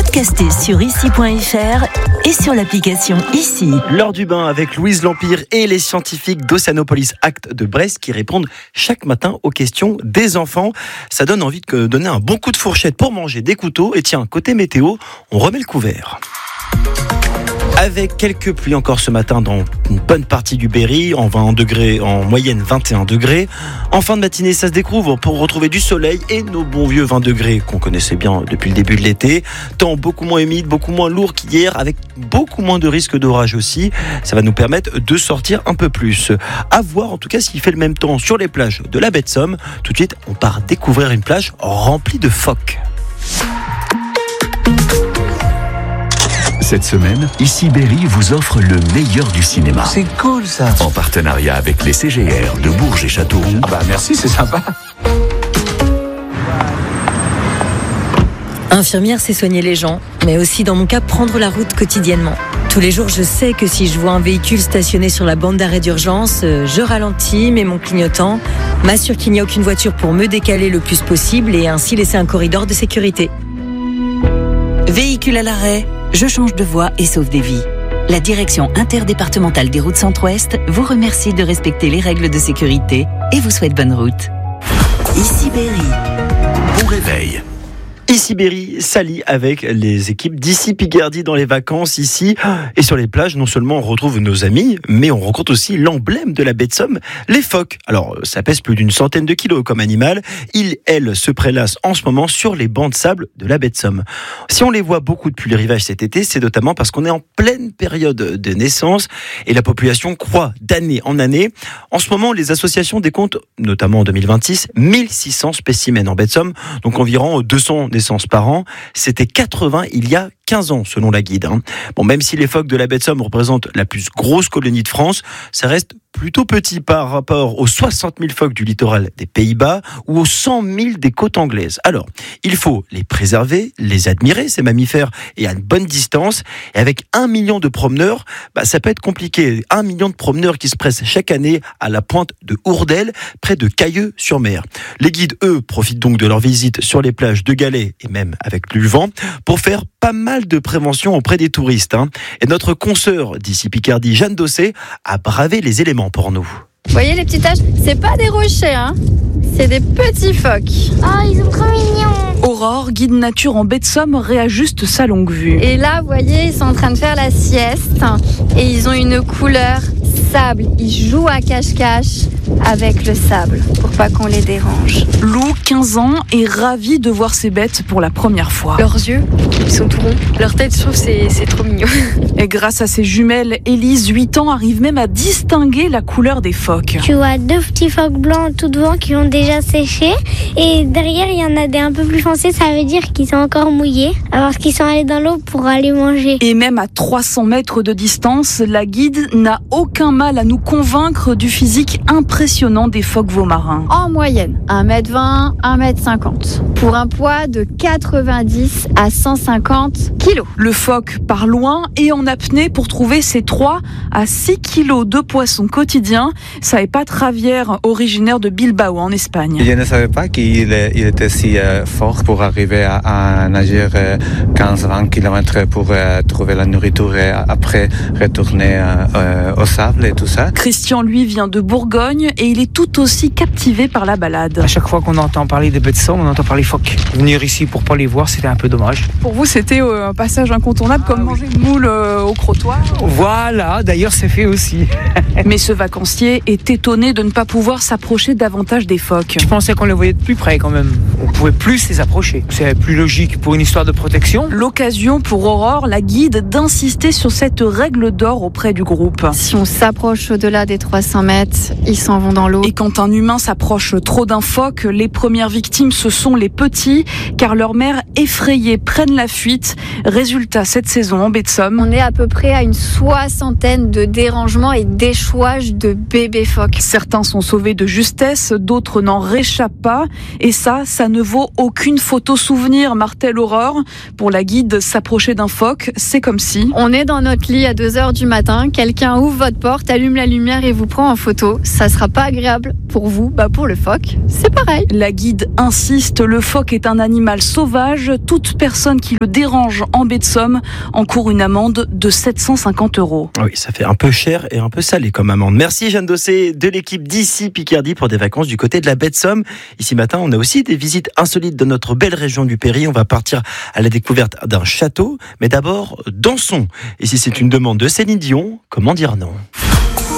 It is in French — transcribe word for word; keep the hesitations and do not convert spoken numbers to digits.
podcastez sur ici point f r et sur l'application Ici. L'heure du bain avec Louise Lampire et les scientifiques d'Océanopolis Act de Brest qui répondent chaque matin aux questions des enfants. Ça donne envie de donner un bon coup de fourchette pour manger des couteaux. Et tiens, côté météo, on remet le couvert. Avec quelques pluies encore ce matin dans une bonne partie du Berry, en vingt degrés, en moyenne vingt et un degrés. En fin de matinée, ça se découvre pour retrouver du soleil et nos bons vieux vingt degrés qu'on connaissait bien depuis le début de l'été. Temps beaucoup moins humide, beaucoup moins lourd qu'hier, avec beaucoup moins de risques d'orage aussi. Ça va nous permettre de sortir un peu plus. À voir en tout cas s'il fait le même temps sur les plages de la baie de Somme. Tout de suite, on part découvrir une plage remplie de phoques. Cette semaine, Ici Berry vous offre le meilleur du cinéma. C'est cool ça. En partenariat avec les C G R de Bourges et Châteauroux. Ah bah merci, c'est sympa. Infirmière, c'est soigner les gens, mais aussi dans mon cas, prendre la route quotidiennement. Tous les jours, je sais que si je vois un véhicule stationné sur la bande d'arrêt d'urgence, je ralentis, mets mon clignotant, m'assure qu'il n'y a aucune voiture pour me décaler le plus possible et ainsi laisser un corridor de sécurité. Véhicule à l'arrêt, je change de voie et sauve des vies. La direction interdépartementale des routes Centre-Ouest vous remercie de respecter les règles de sécurité et vous souhaite bonne route. Ici Berry. Bon réveil. Ici Berry s'allie avec les équipes d'Ici Picardie dans les vacances ici et sur les plages. Non seulement on retrouve nos amis, mais on rencontre aussi l'emblème de la baie de Somme, les phoques. Alors ça pèse plus d'une centaine de kilos comme animal. Ils, elles, se prélassent en ce moment sur les bancs de sable de la baie de Somme. Si on les voit beaucoup depuis le rivage cet été, c'est notamment parce qu'on est en pleine période de naissance et la population croît d'année en année. En ce moment, les associations décomptent, notamment en deux mille vingt-six, mille six cents spécimens en baie de Somme, donc environ deux cents naissances par an. C'était quatre-vingts il y a quinze ans, selon la guide. Bon, même si les phoques de la baie de Somme représentent la plus grosse colonie de France, ça reste plutôt petit par rapport aux soixante mille phoques du littoral des Pays-Bas ou aux cent mille des côtes anglaises. Alors, il faut les préserver, les admirer, ces mammifères, et à une bonne distance. Et avec un million de promeneurs, bah, ça peut être compliqué. Un million de promeneurs qui se pressent chaque année à la pointe de Hourdel, près de Cailleux-sur-Mer. Les guides, eux, profitent donc de leur visite sur les plages de Galets et même avec Luvent pour faire pas mal de prévention auprès des touristes. Hein. Et notre consoeur d'Ici Picardie, Jeanne Dossé, a bravé les éléments pour nous. Vous voyez les petites taches, c'est pas des rochers, hein, c'est des petits phoques. Oh, ils sont trop mignons. Aurore, guide nature en baie de Somme, réajuste sa longue vue. Et là, vous voyez, ils sont en train de faire la sieste et ils ont une couleur sable. Ils jouent à cache-cache avec le sable pour pas qu'on les dérange. Lou, quinze ans, est ravie de voir ces bêtes pour la première fois. Leurs yeux, ils sont tout ronds. Leur tête, je trouve, c'est, c'est trop mignon. Et grâce à ses jumelles, Élise, huit ans, arrive même à distinguer la couleur des phoques. Tu vois deux petits phoques blancs tout devant qui ont déjà séché. Et derrière, il y en a des un peu plus foncés. Ça veut dire qu'ils sont encore mouillés. Alors qu'ils sont allés dans l'eau pour aller manger. Et même à trois cents mètres de distance, la guide n'a aucun mal à nous convaincre du physique impressionnant des phoques veaux-marins. En moyenne, un mètre vingt, un mètre cinquante. Pour un poids de quatre-vingt-dix à cent cinquante kilos. Le phoque part loin et en apnée pour trouver ses trois à six kilos de poissons quotidiens. Ça est pas Javier, originaire de Bilbao en Espagne. Je ne savais pas qu'il il était si euh, fort pour arriver à, à nager euh, quinze à vingt kilomètres pour euh, trouver la nourriture et après retourner euh, euh, au sable et tout ça. Christian, lui, vient de Bourgogne et il est tout aussi captivé par la balade. À chaque fois qu'on entend parler des baies de Somme, on entend parler phoques. Venir ici pour pas les voir, c'était un peu dommage. Pour vous, c'était euh, un passage incontournable, comme ah, manger oui. une moule euh, au crottoir. Voilà, d'ailleurs c'est fait aussi. Mais ce vacancier est étonné de ne pas pouvoir s'approcher davantage des phoques. Je pensais qu'on les voyait de plus près quand même. On pouvait plus les approcher. C'est plus logique pour une histoire de protection. L'occasion pour Aurore, la guide, d'insister sur cette règle d'or auprès du groupe. Si on s'approche au-delà des trois cents mètres, ils s'en vont dans l'eau. Et quand un humain s'approche trop d'un phoque, les premières victimes, ce sont les petits, car leurs mères effrayées prennent la fuite. Résultat, cette saison en baie de Somme, on est à peu près à une soixantaine de dérangements et d'échouages de bébés phoques. Certains sont sauvés de justesse, d'autres n'en réchappent pas. Et ça, ça ne vaut aucune photo souvenir, martèle Aurore. Pour la guide, s'approcher d'un phoque, c'est comme si... On est dans notre lit à deux heures du matin, quelqu'un ouvre votre porte, allume la lumière et vous prend en photo. Ça sera sera pas agréable pour vous, bah pour le phoque, c'est pareil. La guide insiste, le phoque est un animal sauvage. Toute personne qui le dérange en baie de Somme encourt une amende de sept cent cinquante euros. Oui, ça fait un peu cher et un peu salé comme amende. Merci Jeanne Dossé de l'équipe d'ici Picardie pour des vacances du côté de la baie de Somme. Ici matin, on a aussi des visites insolites de notre belle région du Péry. On va partir à la découverte d'un château, mais d'abord dansons. Et si c'est une demande de Céline Dion, comment dire non ?